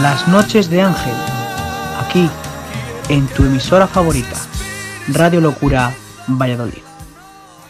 Las noches de Ángel, aquí, en tu emisora favorita, Radio Locura Valladolid.